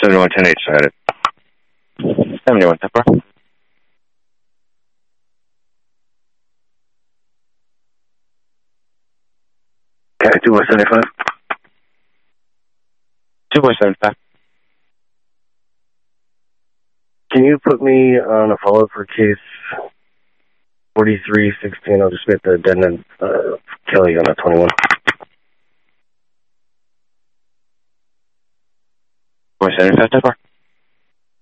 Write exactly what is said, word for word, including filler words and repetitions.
seventy-one ten eight, started. seventy-one ten four. Okay, two one seventy-five. two one seventy-five. Can you put me on a follow-up for case forty-three sixteen? I'll just get the addendum, uh, Kelly on a twenty-one. four seventy-five, ten four.